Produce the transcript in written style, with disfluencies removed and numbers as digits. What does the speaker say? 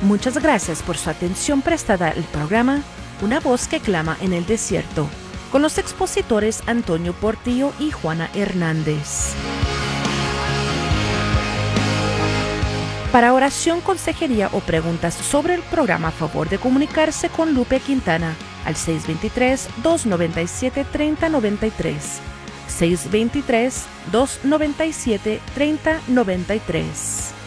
Muchas gracias por su atención prestada al programa Una voz que clama en el desierto, con los expositores Antonio Portillo y Juana Hernández. Para oración, consejería o preguntas sobre el programa, a favor de comunicarse con Lupe Quintana al 623-297-3093. 623-297-3093.